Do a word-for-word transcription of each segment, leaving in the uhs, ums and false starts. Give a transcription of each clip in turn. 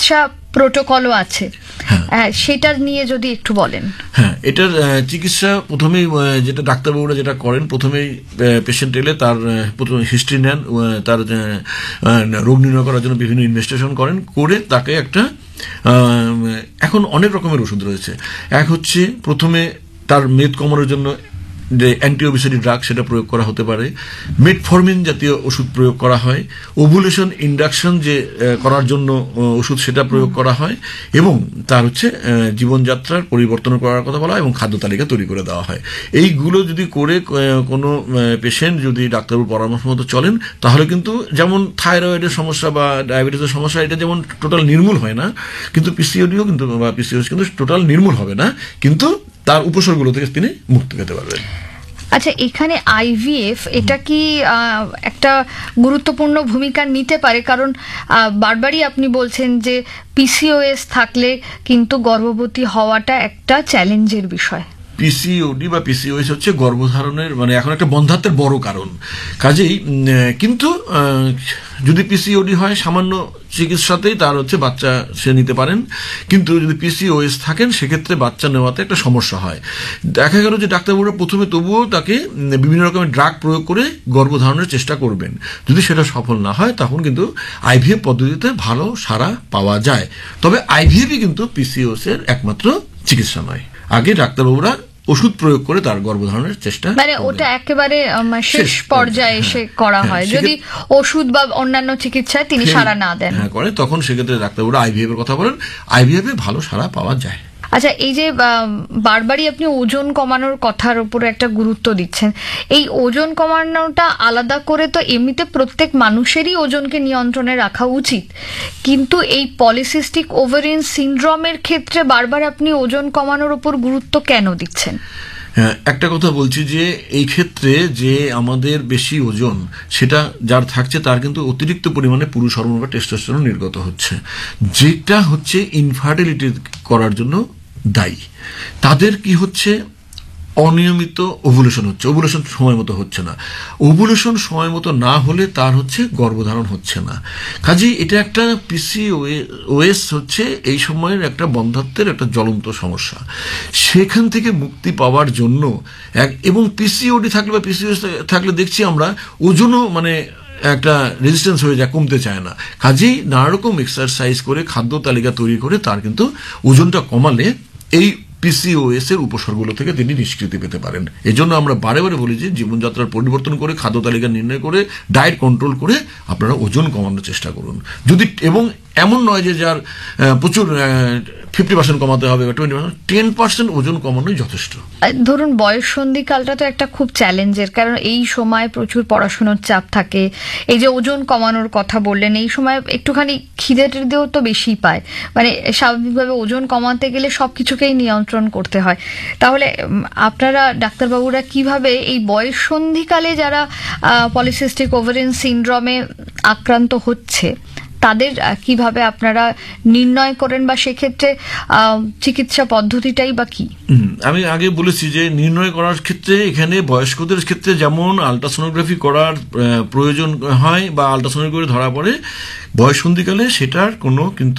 চিকিৎসা প্রোটোকলও আছে, সেটা নিয়ে যদি একটু বলেন। হ্যাঁ, এটার চিকিৎসা প্রথমেই যেটা ডাক্তারবাবুরা যেটা করেন, প্রথমেই পেশেন্ট এলে তার প্রথমে হিস্ট্রি নেন, তার রোগ নির্ণয় করার জন্য বিভিন্ন ইনভেস্টিগেশন করেন, করে তাকে একটা এখন অনেক রকমের ওষুধ রয়েছে। এক হচ্ছে প্রথমে তার মেদ কমানোর জন্য যে অ্যান্টি ওবেসিটি ড্রাগ সেটা প্রয়োগ করা হতে পারে, মেটফরমিন জাতীয় ওষুধ প্রয়োগ করা হয়, ওভুলেশন ইন্ডাকশন যে করার জন্য ওষুধ সেটা প্রয়োগ করা হয়, এবং তার হচ্ছে জীবনযাত্রার পরিবর্তন করার কথা বলা হয় এবং খাদ্য তালিকা তৈরি করে দেওয়া হয়। এইগুলো যদি করে কোনো পেশেন্ট যদি ডাক্তারবাবুর পরামর্শ মতো চলেন, তাহলে কিন্তু যেমন থাইরয়েডের সমস্যা বা ডায়াবেটিসের সমস্যা এটা যেমন টোটাল নির্মূল হয় না, কিন্তু পিসিওডিও কিন্তু বা পিসিওএস কিন্তু টোটাল নির্মূল হবে না, কিন্তু তার উপসর্গগুলো থেকে তিনি মুক্তি পেতে পারবেন। আচ্ছা, এখানে আইভিএফ এটা কি একটা গুরুত্বপূর্ণ ভূমিকা নিতে পারে? কারণ বারবারই আপনি বলছেন যে পিসিওএস থাকলে কিন্তু গর্ভবতী হওয়াটা একটা চ্যালেঞ্জের বিষয়। পিসিওডি বা পিসিওএস হচ্ছে গর্ভধারণের মানে এখন একটা বন্ধ্যাত্বের বড় কারণ। কাজেই কিন্তু যদি পিসিওডি হয় সামান্য চিকিৎসাতেই তার হচ্ছে বাচ্চা সে নিতে পারেন, কিন্তু যদি পিসিওএস থাকেন সেক্ষেত্রে বাচ্চা নেওয়াতে একটা সমস্যা হয়। দেখা গেল যে ডাক্তারবাবুরা প্রথমে তবুও তাকে বিভিন্ন রকমের ড্রাগ প্রয়োগ করে গর্ভধারণের চেষ্টা করবেন, যদি সেটা সফল না হয় তখন কিন্তু আইভিএফ পদ্ধতিতে ভালো সাড়া পাওয়া যায়। তবে আইভিএফই কিন্তু পিসিওএস এর একমাত্র চিকিৎসা নয়। আগে ডাক্তারবাবুরা ওষুধ প্রয়োগ করে তার গর্ভধারণের চেষ্টা, মানে ওটা একেবারে শেষ পর্যায়ে এসে করা হয়, যদি ওষুধ বা অন্যান্য চিকিৎসায় তিনি সাড়া না দেন হ্যাঁ করে, তখন সেক্ষেত্রে ডাক্তারবাবুরা আইভিএফ এর কথা বলেন, আইভিএফ এ ভালো সাড়া পাওয়া যায়। আচ্ছা, এই যে বারবারই আপনি ওজন কমানোর কথার উপরে একটা গুরুত্ব দিচ্ছেন, এই ওজন কমানোটা আলাদা করে তো এমনিতে প্রত্যেক মানুষেরই ওজনকে নিয়ন্ত্রণে রাখা উচিত, কিন্তু এই পলিসিস্টিক ওভারিয়ান সিনড্রোমের ক্ষেত্রে বারবার আপনি ওজন কমানোর উপর গুরুত্ব কেন দিচ্ছেন? হ্যাঁ, একটা কথা বলছি যে এই ক্ষেত্রে যে আমাদের বেশি ওজন সেটা যার থাকছে তার কিন্তু অতিরিক্ত পরিমাণে পুরুষ হরমোন বা টেস্টোস্টেরন নির্গত হচ্ছে, যেটা হচ্ছে ইনফার্টিলিটি করার জন্য দায়ী। তাদের কি হচ্ছে অনিয়মিত ওভুলেশন হচ্ছে, ওভুলেশন সময় মতো হচ্ছে না, ওভুলেশন সময় মতো না হলে তার হচ্ছে গর্ভধারণ হচ্ছে না। কাজেই এটা একটা পিসিওএস হচ্ছে এই সময়ের একটা বন্ধ্যাত্বের একটা জ্বলন্ত সমস্যা। সেখান থেকে মুক্তি পাওয়ার জন্য এক এবং পিসিওডি থাকলে বা পিসিওএস থাকলে দেখছি আমরা ওজনও মানে একটা রেজিস্ট্যান্স হয়ে যায়, কমতে চায় না। কাজেই নানা রকম এক্সারসাইজ করে খাদ্য তালিকা তৈরি করে তার কিন্তু ওজনটা কমালে এই পিসিওএস এর উপসর্গগুলো থেকে তিনি নিষ্কৃতি পেতে পারেন। এজন্য আমরা বারে বারে বলি যে জীবনযাত্রার পরিবর্তন করে খাদ্য তালিকা নির্ণয় করে ডায়েট কন্ট্রোল করে আপনারা ওজন কমানোর চেষ্টা করুন। যদি এবং এমন নয় যে যার প্রচুর ফিফটি পার্সেন্ট কমাতে হবে বা টোয়েন্টি পার্সেন্ট, টেন পার্সেন্ট ওজন কমানোই যথেষ্ট। ধরুন বয়স সন্ধিকালটা তো একটা খুব চ্যালেঞ্জের, কারণ এই সময় প্রচুর পড়াশোনার চাপ থাকে। এই যে ওজন কমানোর কথা বললেন, এই সময় একটুখানি খিদে টিদেও তো বেশি পায়, মানে স্বাভাবিকভাবে ওজন কমাতে গেলে সবকিছুকেই নিয়ন্ত্রণ করতে হয়। তাহলে আপনারা ডাক্তারবাবুরা কিভাবে এই বয়স সন্ধিকালে যারা পলিসিস্টিক ওভারিয়ান সিনড্রোমে আক্রান্ত হচ্ছে তাদের কিভাবে আপনারা নির্ণয় করেন, বা সেক্ষেত্রে চিকিৎসা পদ্ধতিটাই বা কি? আমি আগে বলেছি যে নির্ণয় করার ক্ষেত্রে এখানে বয়স্কদের ক্ষেত্রে যেমন আলট্রাসোনোগ্রাফি করার প্রয়োজন হয় বা আলট্রাসোনোগ্রাফি ধরা পড়ে, বয়ঃসন্ধিকালে সেটার কোনো কিন্তু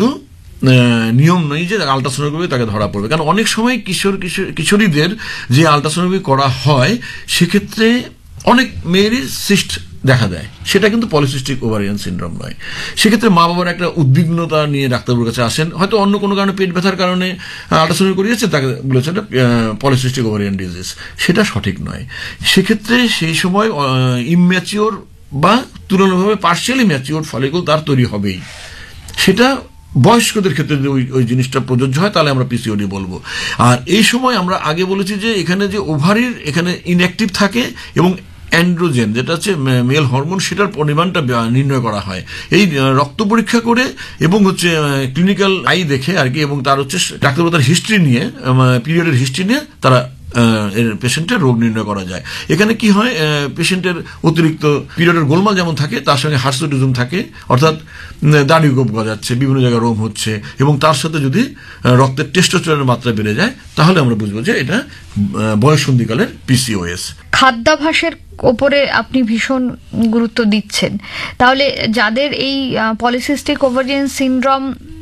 নিয়ম নেই যে আলট্রাসোনোগ্রাফি তাকে ধরা পড়বে। কারণ অনেক সময় কিশোর কিশোরীদের যে আলট্রাসোনোগ্রাফি করা হয় সেক্ষেত্রে অনেক মেয়েরই সিস্ট দেখা দেয়, সেটা কিন্তু পলিসিস্টিক ওভারিয়ান সিনড্রোম নয়। সেক্ষেত্রে মা বাবার একটা উদ্বিগ্নতা নিয়ে ডাক্তারবাবুর কাছে আসেন, হয়তো অন্য কোনো কারণে পেট ব্যথার কারণে আলট্রাসাউন্ড করিয়েছে, তাকে বলেছে এটা পলিসিস্টিক ওভারিয়ান ডিজিজ, সেটা সঠিক নয়। সেক্ষেত্রে সেই সময় ইম্যাচিওর বা তুলনাভাবে পার্শিয়ালি ম্যাচিওর ফলিকল তার তৈরি হবেই। সেটা বয়স্কদের ক্ষেত্রে যদি ওই ওই জিনিসটা প্রযোজ্য হয় তাহলে আমরা পিসিওডি বলবো। আর এই সময় আমরা আগে বলেছি যে এখানে যে ওভারির এখানে ইনঅ্যাক্টিভ থাকে এবং অ্যান্ড্রোজেন যেটা হচ্ছে মেল হরমোন সেটার পরিমাণটা নির্ণয় করা হয় এই রক্ত পরীক্ষা করে এবং হচ্ছে ক্লিনিক্যাল আই দেখে আর কি, এবং তার হচ্ছে ডাক্তারবাবু তার হিস্ট্রি নিয়ে পিরিয়ডের হিস্ট্রি নিয়ে তারা পেশেন্টের রোগ নির্ণয় করা যায়। এখানে কি হয়, পেশেন্টের অতিরিক্ত পিরিয়ডের গোলমাল যেমন থাকে তার সঙ্গে হার্সুটিজম থাকে, অর্থাৎ দাড়ি গোপ গজাচ্ছে, বিভিন্ন জায়গায় রোম হচ্ছে, এবং তার সাথে যদি রক্তের টেস্টোস্টেরনের মাত্রা বেড়ে যায় তাহলে আমরা বুঝবো যে এটা বয়ঃসন্ধিকালের পিসিওএস। খাদ্যাভ্যাসের ওপরে আপনি ভীষণ গুরুত্ব দিচ্ছেন, তাহলে যাদের এই পলিসিস্টিক ওভারিয়ান সিনড্রোম